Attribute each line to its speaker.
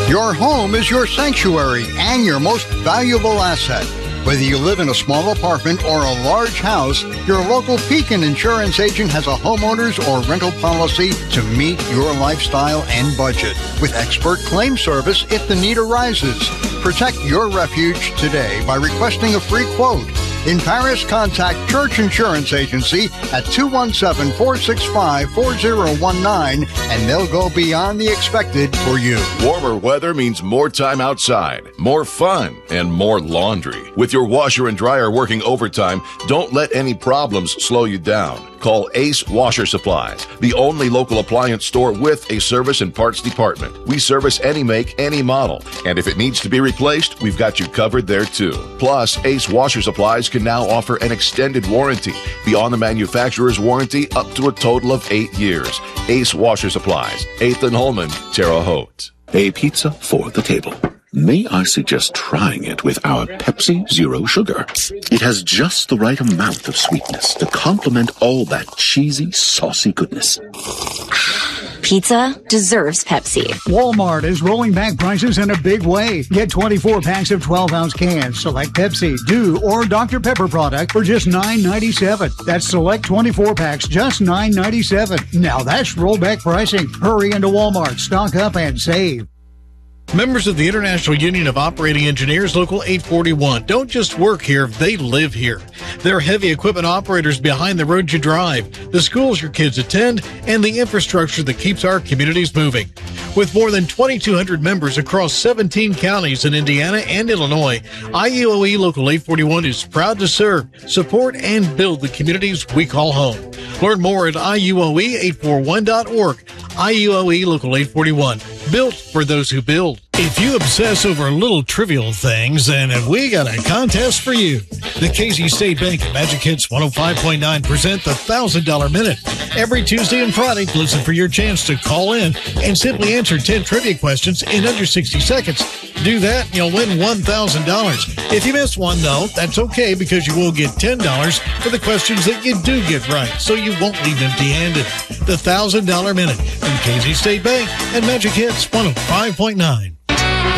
Speaker 1: Your home is your sanctuary and your most valuable asset. Whether you live in a small apartment or a large house, your local Pekin insurance agent has a homeowner's or rental policy to meet your lifestyle and budget with expert claim service if the need arises. Protect your refuge today by requesting a free quote. In Paris, contact Church Insurance Agency at 217-465-4019, and they'll go beyond the expected for you.
Speaker 2: Warmer weather means more time outside, more fun, and more laundry. With your washer and dryer working overtime, don't let any problems slow you down. Call Ace Washer Supplies, the only local appliance store with a service and parts department. We service any make, any model, and if it needs to be replaced, we've got you covered there too. Plus, Ace Washer Supplies can now offer an extended warranty beyond the manufacturer's warranty up to a total of 8 years. Ace Washer Supplies, 8th and Holman, Terre Haute.
Speaker 3: A pizza for the table. May I suggest trying it with our Pepsi Zero Sugar? It has just the right amount of sweetness to complement all that cheesy, saucy goodness.
Speaker 4: Pizza deserves Pepsi.
Speaker 5: Walmart is rolling back prices in a big way. Get 24 packs of 12-ounce cans, select Pepsi, Dew, or Dr. Pepper product for just $9.97. That's select 24 packs, just $9.97. Now that's rollback pricing. Hurry into Walmart, stock up, and save.
Speaker 6: Members of the International Union of Operating Engineers, Local 841, don't just work here, they live here. They're heavy equipment operators behind the road you drive, the schools your kids attend, and the infrastructure that keeps our communities moving. With more than 2,200 members across 17 counties in Indiana and Illinois, IUOE Local 841 is proud to serve, support, and build the communities we call home. Learn more at IUOE841.org. IUOE Local 841, built for those who build. If you obsess over little trivial things, then we got a contest for you. The Casey State Bank and Magic Hits 105.9 present the $1,000 Minute. Every Tuesday and Friday, listen for your chance to call in and simply answer 10 trivia questions in under 60 seconds. Do that, and you'll win $1,000. If you miss one, though, that's okay because you will get $10 for the questions that you do get right, so you won't leave empty-handed. The $1,000 Minute from Casey State Bank and Magic Hits 105.9.